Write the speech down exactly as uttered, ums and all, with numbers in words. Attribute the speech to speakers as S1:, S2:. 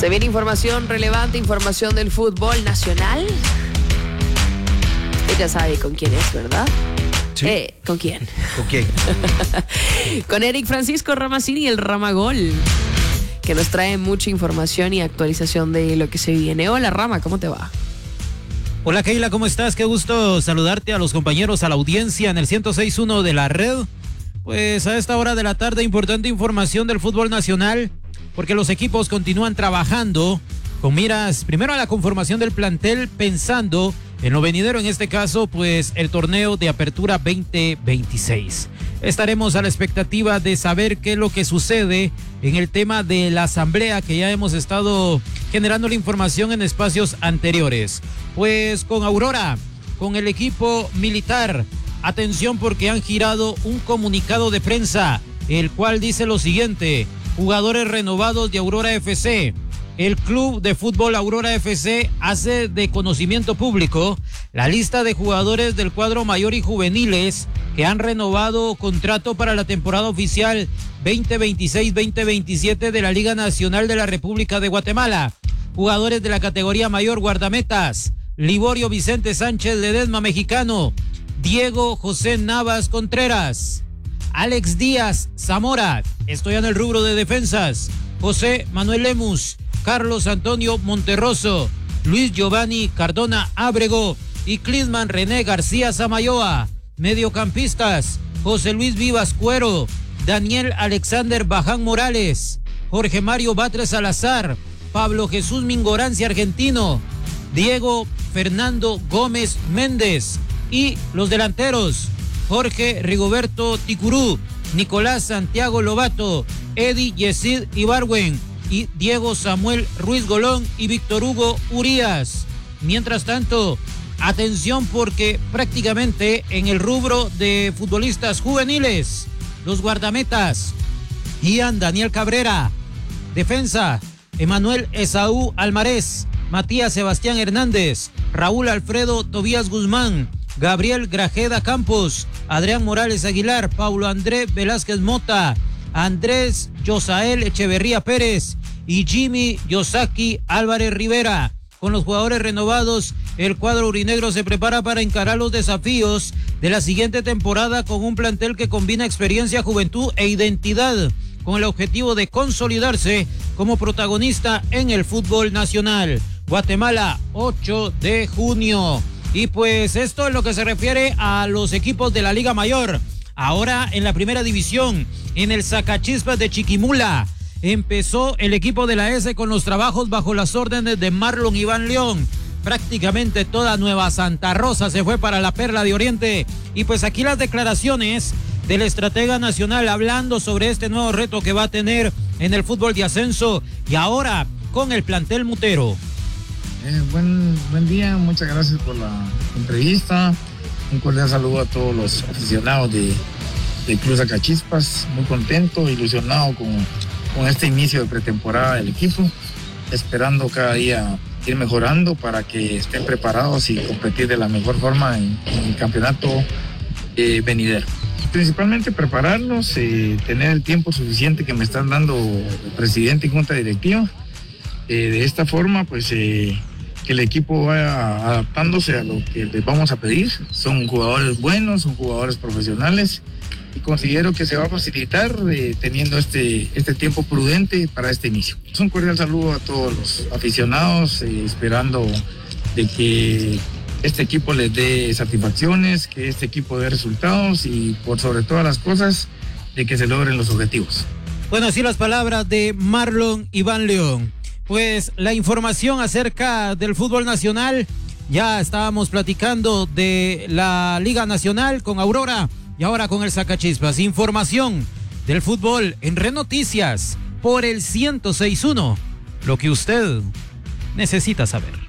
S1: Se viene información relevante, información del fútbol nacional. Ella sabe con quién es, ¿verdad?
S2: Sí.
S1: Eh, ¿Con quién?
S2: ¿Con quién?
S1: Con Eric Francisco Ramacini, el Ramagol, que nos trae mucha información y actualización de lo que se viene. Hola, Rama, ¿cómo te va?
S3: Hola, Keila, ¿cómo estás? Qué gusto saludarte, a los compañeros, a la audiencia en el ciento seis punto uno de la red. Pues a esta hora de la tarde, importante información del fútbol nacional, porque los equipos continúan trabajando con miras primero a la conformación del plantel, pensando en lo venidero, en este caso, pues el torneo de apertura veinte veintiséis. Estaremos a la expectativa de saber qué es lo que sucede en el tema de la asamblea, que ya hemos estado generando la información en espacios anteriores. Pues con Aurora, con el equipo militar, atención porque han girado un comunicado de prensa, el cual dice lo siguiente: jugadores renovados de Aurora F C. El club de fútbol Aurora F C hace de conocimiento público la lista de jugadores del cuadro mayor y juveniles que han renovado contrato para la temporada oficial veinte veintiséis veinte veintisiete de la Liga Nacional de la República de Guatemala. Jugadores de la categoría mayor: guardametas Liborio Vicente Sánchez Ledesma, mexicano; Diego José Navas Contreras; Alex Díaz Zamora, estoy en el rubro de defensas; José Manuel Lemus; Carlos Antonio Monterroso; Luis Giovanni Cardona Ábrego y Clisman René García Samayoa. Mediocampistas: José Luis Vivas Cuero, Daniel Alexander Baján Morales, Jorge Mario Batres Salazar, Pablo Jesús Mingoranzi argentino, Diego Fernando Gómez Méndez. Y los delanteros: Jorge Rigoberto Ticurú, Nicolás Santiago Lobato, Eddie Yesid Ibarwen y Diego Samuel Ruiz Golón y Víctor Hugo Urías. Mientras tanto, atención porque prácticamente en el rubro de futbolistas juveniles, los guardametas: Ian Daniel Cabrera; defensa: Emanuel Esaú Almarez, Matías Sebastián Hernández, Raúl Alfredo Tobías Guzmán, Gabriel Grajeda Campos, Adrián Morales Aguilar, Paulo André Velázquez Mota, Andrés Yosael Echeverría Pérez y Jimmy Yosaki Álvarez Rivera. Con los jugadores renovados, el cuadro urinegro se prepara para encarar los desafíos de la siguiente temporada con un plantel que combina experiencia, juventud e identidad, con el objetivo de consolidarse como protagonista en el fútbol nacional. Guatemala, ocho de junio. Y pues esto es lo que se refiere a los equipos de la Liga Mayor. Ahora en la primera división, en el Zacachispas de Chiquimula, empezó el equipo de la S con los trabajos bajo las órdenes de Marlon Iván León. Prácticamente toda Nueva Santa Rosa se fue para la Perla de Oriente. Y pues aquí las declaraciones del estratega nacional hablando sobre este nuevo reto que va a tener en el fútbol de ascenso y ahora con el plantel mutero.
S4: Eh, buen, buen día, muchas gracias por la entrevista. Un cordial saludo a todos los aficionados de, de Club Zacachispas. Muy contento, ilusionado con, con este inicio de pretemporada del equipo, esperando cada día ir mejorando para que estén preparados y competir de la mejor forma en, en el campeonato eh, venidero. Principalmente prepararnos, eh, tener el tiempo suficiente que me están dando el presidente y junta directiva. Eh, de esta forma, pues eh, que el equipo vaya adaptándose a lo que les vamos a pedir. Son jugadores buenos, son jugadores profesionales y considero que se va a facilitar eh, teniendo este, este tiempo prudente para este inicio. Un cordial saludo a todos los aficionados, eh, esperando de que este equipo les dé satisfacciones, que este equipo dé resultados y por sobre todas las cosas, de que se logren los objetivos.
S3: Bueno, así las palabras de Marlon Iván León. Pues la información acerca del fútbol nacional, ya estábamos platicando de la Liga Nacional con Aurora y ahora con el Zacachispas. Información del fútbol en Red Noticias por el ciento seis punto uno, lo que usted necesita saber.